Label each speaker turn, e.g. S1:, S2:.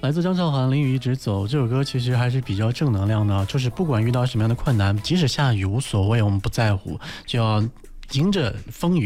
S1: 来自张韶涵《淋雨一直走》这首歌其实还是比较正能量的，就是不管遇到什么样的困难，即使下雨无所谓，我们不在乎，就要迎着风雨